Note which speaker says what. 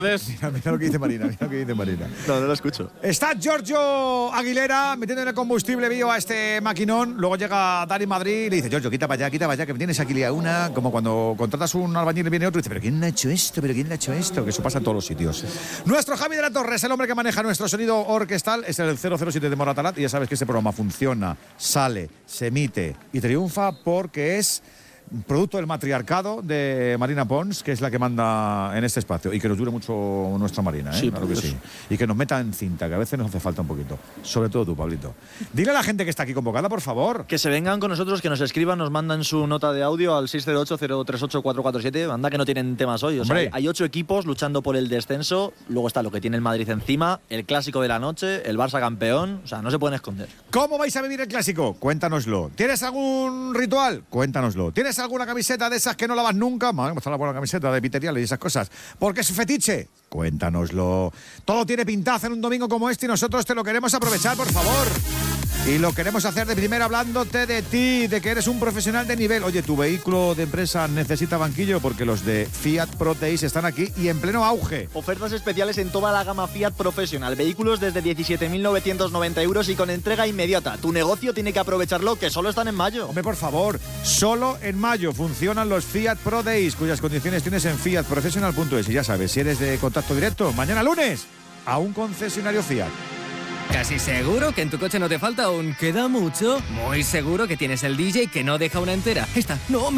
Speaker 1: Mira lo que dice Marina,
Speaker 2: No lo escucho.
Speaker 1: Está Giorgio Aguilera metiéndole combustible vivo a este maquinón. Luego llega Dani Madrid y le dice: Giorgio, quita para allá, que me tienes aquí a una. Como cuando contratas un albañil y viene otro y dice: ¿pero quién ha hecho esto? Que eso pasa en todos los sitios. Nuestro Javi de la Torre es el hombre que maneja nuestro sonido orquestal. Es el 007 de Moratalat. Y ya sabes que este programa funciona, sale, se emite y triunfa porque es producto del matriarcado de Marina Pons, que es la que manda en este espacio. Y que nos dure mucho nuestra Marina,
Speaker 2: Sí,
Speaker 1: claro que sí. Y que nos meta en cinta, que a veces nos hace falta un poquito. Sobre todo tú, Pablito. Dile a la gente que está aquí convocada, por favor.
Speaker 2: Que se vengan con nosotros, que nos escriban, nos mandan su nota de audio al 608-038-447. Anda que no tienen temas hoy. O sea, hay 8 equipos luchando por el descenso. Luego está lo que tiene el Madrid encima, el clásico de la noche, el Barça campeón. O sea, no se pueden esconder.
Speaker 1: ¿Cómo vais a vivir el clásico? Cuéntanoslo. ¿Tienes algún ritual? Cuéntanoslo. ¿Tienes alguna camiseta de esas que no lavas nunca? Madre, está la buena camiseta de Piterial y esas cosas. ¿Por qué es fetiche? Cuéntanoslo. Todo tiene pintaza en un domingo como este y nosotros te lo queremos aprovechar, por favor. Y lo queremos hacer de primera hablándote de ti, de que eres un profesional de nivel. Oye, tu vehículo de empresa necesita banquillo porque los de Fiat Pro Days están aquí y en pleno auge.
Speaker 2: Ofertas especiales en toda la gama Fiat Professional. Vehículos desde 17.990 euros y con entrega inmediata. Tu negocio tiene que aprovecharlo, que solo están en mayo.
Speaker 1: Hombre, por favor, solo en mayo funcionan los Fiat Pro Days, cuyas condiciones tienes en fiatprofessional.es. Y ya sabes, si eres de contacto directo, mañana lunes, a un concesionario Fiat.
Speaker 3: ¿Casi seguro que en tu coche no te falta un queda mucho? Muy seguro que tienes el DJ que no deja una entera. Esta, no me...